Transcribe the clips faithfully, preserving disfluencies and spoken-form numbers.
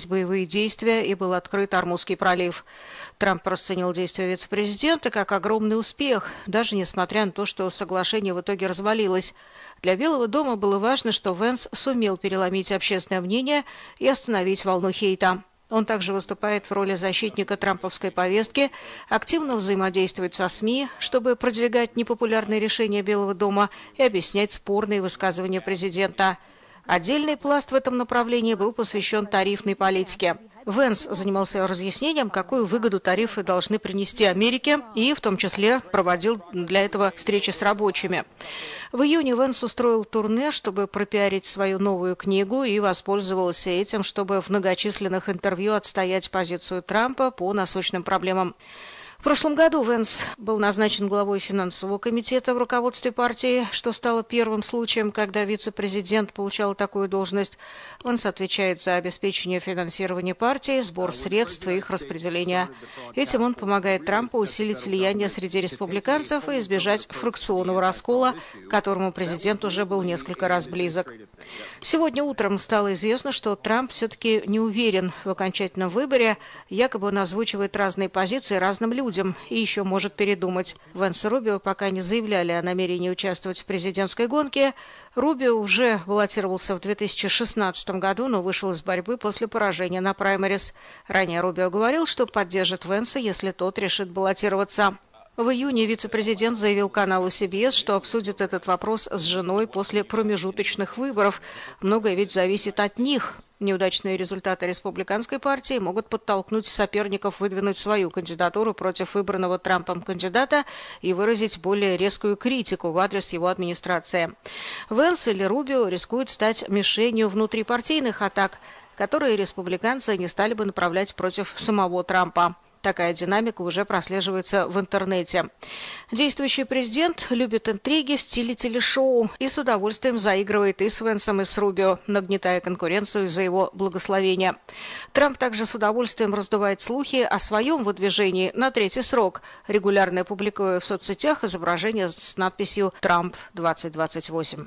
боевые действия и был открыт Ормузский пролив. Трамп расценил действия вице-президента как огромный успех, даже несмотря на то, что соглашение в итоге развалилось. Для Белого дома было важно, что Венс сумел переломить общественное мнение и остановить волну хейта. Он также выступает в роли защитника трамповской повестки, активно взаимодействует со СМИ, чтобы продвигать непопулярные решения Белого дома и объяснять спорные высказывания президента. Отдельный пласт в этом направлении был посвящен тарифной политике. Венс занимался разъяснением, какую выгоду тарифы должны принести Америке, и в том числе проводил для этого встречи с рабочими. В июне Венс устроил турне, чтобы пропиарить свою новую книгу, и воспользовался этим, чтобы в многочисленных интервью отстоять позицию Трампа по насущным проблемам. В прошлом году Венс был назначен главой финансового комитета в руководстве партии, что стало первым случаем, когда вице-президент получал такую должность. Венс отвечает за обеспечение финансирования партии, сбор средств и их распределения. Этим он помогает Трампу усилить влияние среди республиканцев и избежать фракционного раскола, к которому президент уже был несколько раз близок. Сегодня утром стало известно, что Трамп все-таки не уверен в окончательном выборе, якобы он озвучивает разные позиции разным людям и еще может передумать. Венс и Рубио пока не заявляли о намерении участвовать в президентской гонке. Рубио уже баллотировался в две тысячи шестнадцатом году, но вышел из борьбы после поражения на праймерис. Ранее Рубио говорил, что поддержит Венса, если тот решит баллотироваться. В июне вице-президент заявил каналу си би эс, что обсудит этот вопрос с женой после промежуточных выборов. Многое ведь зависит от них. Неудачные результаты республиканской партии могут подтолкнуть соперников выдвинуть свою кандидатуру против выбранного Трампом кандидата и выразить более резкую критику в адрес его администрации. Венс или Рубио рискуют стать мишенью внутрипартийных атак, которые республиканцы не стали бы направлять против самого Трампа. Такая динамика уже прослеживается в интернете. Действующий президент любит интриги в стиле телешоу и с удовольствием заигрывает и с Венсом, и с Рубио, нагнетая конкуренцию за его благословение. Трамп также с удовольствием раздувает слухи о своем выдвижении на третий срок, регулярно публикуя в соцсетях изображения с надписью «Трамп двадцать двадцать восемь».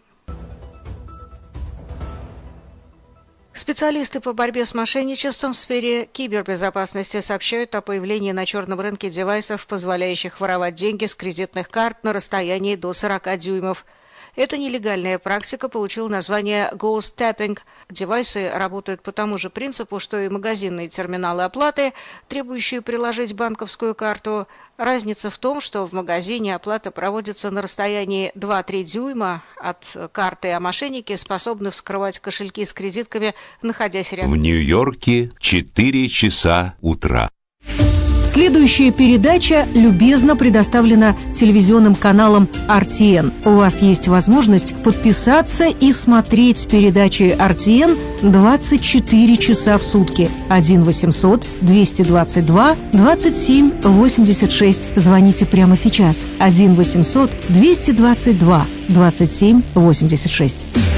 Специалисты по борьбе с мошенничеством в сфере кибербезопасности сообщают о появлении на черном рынке девайсов, позволяющих воровать деньги с кредитных карт на расстоянии до сорока дюймов. Эта нелегальная практика получила название Ghost Tapping. Девайсы работают по тому же принципу, что и магазинные терминалы оплаты, требующие приложить банковскую карту. Разница в том, что в магазине оплата проводится на расстоянии два-три дюйма от карты, а мошенники способны вскрывать кошельки с кредитками, находясь рядом. В Нью-Йорке четыре часа утра. Следующая передача любезно предоставлена телевизионным каналом ар ти эн. У вас есть возможность подписаться и смотреть передачи ар ти эн двадцать четыре часа в сутки. один восемьсот двести двадцать два двадцать семь восемьдесят шесть. Звоните прямо сейчас. один восемьсот двести двадцать два двадцать семь восемьдесят шесть.